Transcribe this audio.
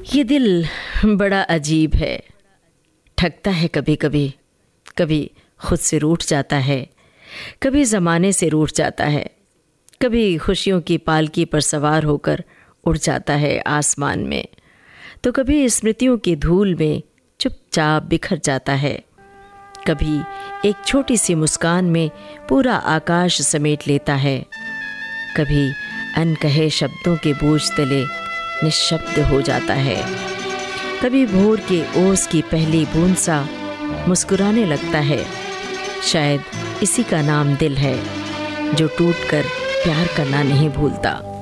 ये दिल बड़ा अजीब है, ठगता है कभी कभी, कभी खुद से रूठ जाता है, कभी ज़माने से रूठ जाता है, कभी खुशियों की पालकी पर सवार होकर उड़ जाता है आसमान में, तो कभी स्मृतियों की धूल में चुपचाप बिखर जाता है। कभी एक छोटी सी मुस्कान में पूरा आकाश समेट लेता है, कभी अनकहे शब्दों के बोझ तले निःशब्द हो जाता है। कभी भोर के ओस की पहली बूंद सा मुस्कुराने लगता है। शायद इसी का नाम दिल है, जो टूटकर प्यार करना नहीं भूलता।